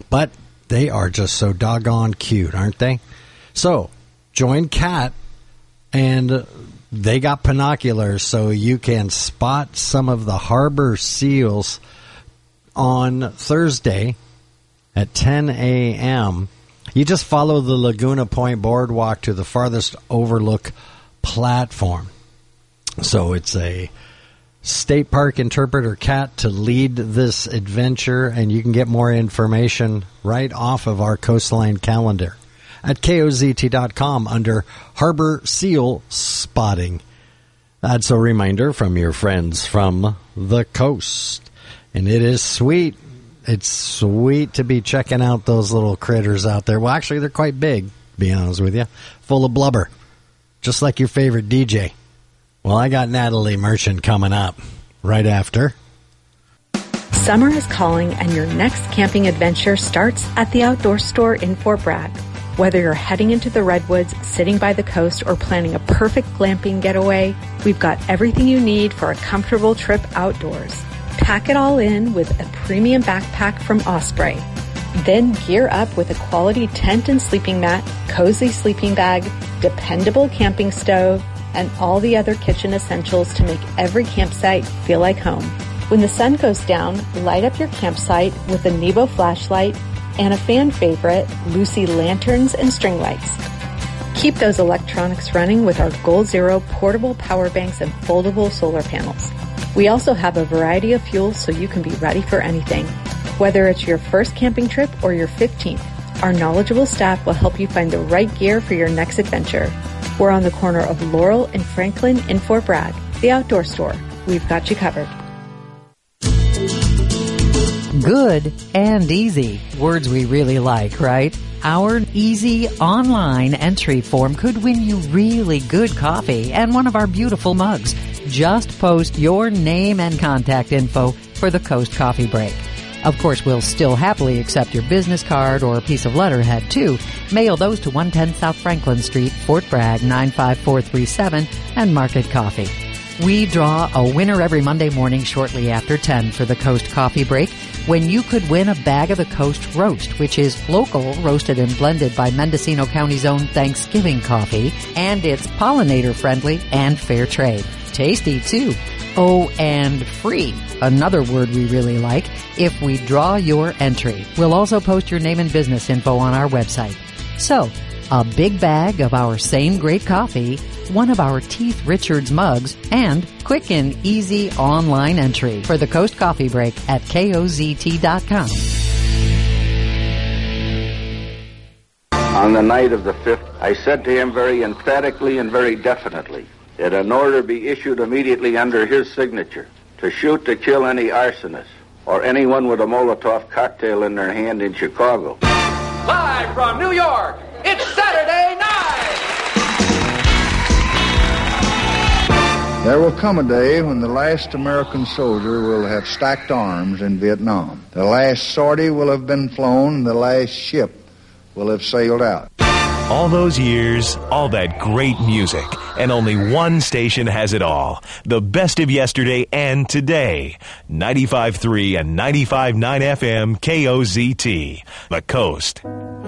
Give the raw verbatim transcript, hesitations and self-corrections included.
but they are just so doggone cute, aren't they? So, join Kat, and they got binoculars so you can spot some of the harbor seals on Thursday at ten a.m. You just follow the Laguna Point Boardwalk to the farthest overlook platform. So it's a state park interpreter, Kat, to lead this adventure, and you can get more information right off of our coastline calendar at K O Z T dot com under Harbor Seal Spotting. That's a reminder from your friends from the coast. And it is sweet. It's sweet to be checking out those little critters out there. Well, actually, they're quite big, to be honest with you. Full of blubber. Just like your favorite D J. Well, I got Natalie Merchant coming up right after. Summer is calling, and your next camping adventure starts at the Outdoor Store in Fort Bragg. Whether you're heading into the Redwoods, sitting by the coast, or planning a perfect glamping getaway, we've got everything you need for a comfortable trip outdoors. Pack it all in with a premium backpack from Osprey. Then gear up with a quality tent and sleeping mat, cozy sleeping bag, dependable camping stove, and all the other kitchen essentials to make every campsite feel like home. When the sun goes down, light up your campsite with a Nebo flashlight and a fan favorite, Lucy lanterns and string lights. Keep those electronics running with our Goal Zero portable power banks and foldable solar panels. We also have a variety of fuels so you can be ready for anything. Whether it's your first camping trip or your fifteenth, our knowledgeable staff will help you find the right gear for your next adventure. We're on the corner of Laurel and Franklin in Fort Bragg, the Outdoor Store. We've got you covered. Good and easy. Words we really like, right? Our easy online entry form could win you really good coffee and one of our beautiful mugs. Just post your name and contact info for the Coast Coffee Break. Of course, we'll still happily accept your business card or a piece of letterhead, too. Mail those to one ten South Franklin Street, Fort Bragg, nine five four three seven, and Market Coffee. We draw a winner every Monday morning shortly after ten for the Coast Coffee Break, when you could win a bag of the Coast Roast, which is local, roasted and blended by Mendocino County's own Thanksgiving coffee, and it's pollinator-friendly and fair trade. Tasty, too. Oh, and free, another word we really like, if we draw your entry. We'll also post your name and business info on our website. So, a big bag of our same great coffee, one of our Teeth Richards mugs, and quick and easy online entry for the Coast Coffee Break at K O Z T dot com. On the night of the fifth, I said to him very emphatically and very definitely that an order be issued immediately under his signature to shoot to kill any arsonist or anyone with a Molotov cocktail in their hand in Chicago. Live from New York, it's Saturday night! There will come a day when the last American soldier will have stacked arms in Vietnam. The last sortie will have been flown, the last ship will have sailed out. All those years, all that great music, and only one station has it all. The best of yesterday and today. ninety-five point three and ninety-five point nine F M K O Z T. The Coast.